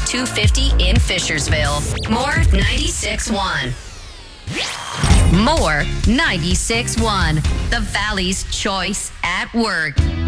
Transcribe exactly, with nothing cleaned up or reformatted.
two fifty in Fishersville. More ninety-six point one. More ninety-six point one. The Valley's choice at work.